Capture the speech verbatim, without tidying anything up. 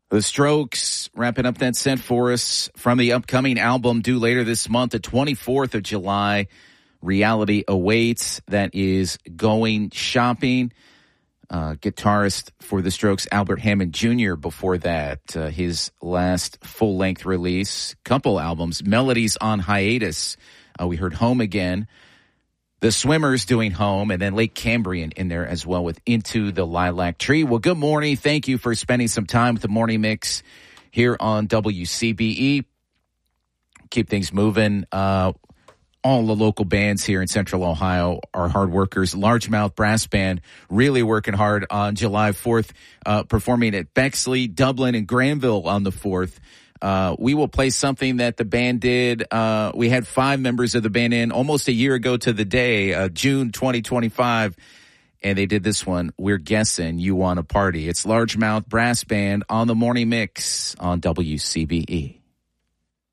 The Strokes wrapping up that set for us from the upcoming album due later this month, the twenty-fourth of July. Reality Awaits. That is Going Shopping. Uh, guitarist for the Strokes, Albert Hammond Junior Before that, uh, his last full-length release, couple albums, Melodies on Hiatus. Uh, we heard Home Again. The Swimmers doing Home, and then Lake Cambrian in there as well with Into the Lilac Tree. Well, good morning. Thank you for spending some time with the Morning Mix here on W C B E. Keep things moving. Uh, all the local bands here in Central Ohio are hard workers. Largemouth Brass Band really working hard on July fourth, uh, performing at Bexley, Dublin, and Granville on the fourth. Uh, we will play something that the band did. Uh, we had five members of the band in almost a year ago to the day, uh, June twenty twenty-five. And they did this one. We're Guessing You Want a Party. It's Largemouth Brass Band on the Morning Mix on W C B E.